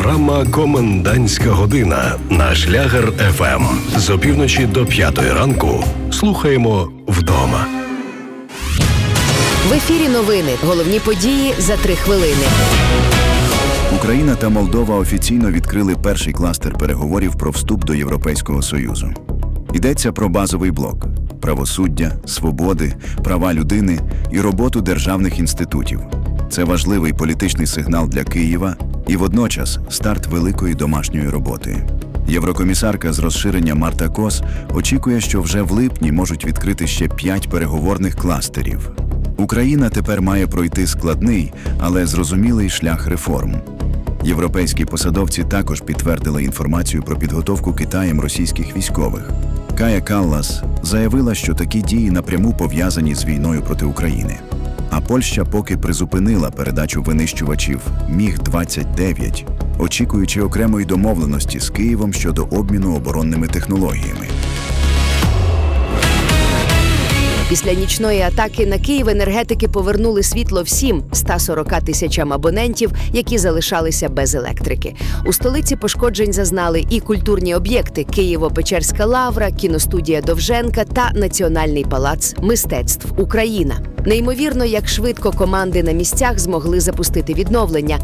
Програма «Комендантська година» на Шлягер ФМ. З опівночі до 5 ранку слухаємо вдома. В ефірі новини. Головні події за 3 хвилини. Україна та Молдова офіційно відкрили перший кластер переговорів про вступ до Європейського Союзу. Йдеться про базовий блок – правосуддя, свободи, права людини і роботу державних інститутів. Це важливий політичний сигнал для Києва і водночас старт великої домашньої роботи. Єврокомісарка з розширення Марта Кос очікує, що вже в липні можуть відкрити ще 5 переговорних кластерів. Україна тепер має пройти складний, але зрозумілий шлях реформ. Європейські посадовці також підтвердили інформацію про підготовку Китаєм російських військових. Кая Каллас заявила, що такі дії напряму пов'язані з війною проти України. А Польща поки призупинила передачу винищувачів Міг-29, очікуючи окремої домовленості з Києвом щодо обміну оборонними технологіями. Після нічної атаки на Київ енергетики повернули світло всім 140 тисячам абонентів, які залишалися без електрики. У столиці пошкоджень зазнали і культурні об'єкти – Києво-Печерська лавра, кіностудія Довженка та Національний палац мистецтв «Україна». Неймовірно, як швидко команди на місцях змогли запустити відновлення.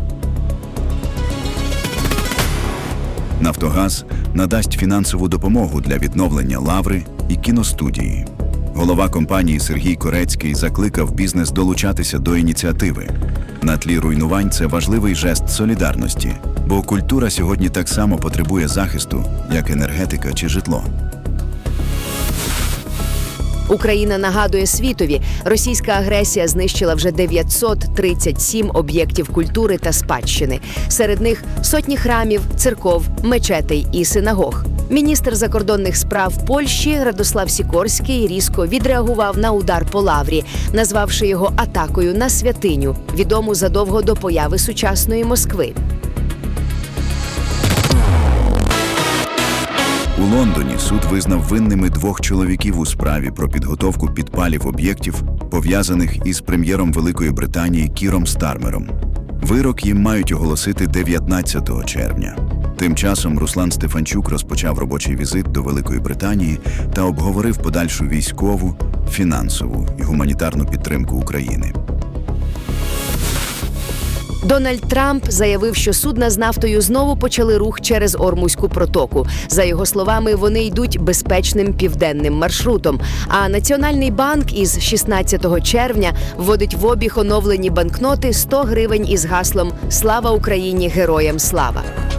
«Нафтогаз» надасть фінансову допомогу для відновлення лаври і кіностудії. Голова компанії Сергій Корецький закликав бізнес долучатися до ініціативи. На тлі руйнувань це важливий жест солідарності, бо культура сьогодні так само потребує захисту, як енергетика чи житло. Україна нагадує світові, російська агресія знищила вже 937 об'єктів культури та спадщини. Серед них сотні храмів, церков, мечетей і синагог. Міністр закордонних справ Польщі Радослав Сікорський різко відреагував на удар по лаврі, назвавши його атакою на святиню, відому задовго до появи сучасної Москви. У Лондоні суд визнав винними 2 чоловіків у справі про підготовку підпалів об'єктів, пов'язаних із прем'єром Великої Британії Кіром Стармером. Вирок їм мають оголосити 19 червня. Тим часом Руслан Стефанчук розпочав робочий візит до Великої Британії та обговорив подальшу військову, фінансову і гуманітарну підтримку України. Дональд Трамп заявив, що судна з нафтою знову почали рух через Ормузьку протоку. За його словами, вони йдуть безпечним південним маршрутом. А Національний банк із 16 червня вводить в обіг оновлені банкноти 100 гривень із гаслом «Слава Україні! Героям слава!».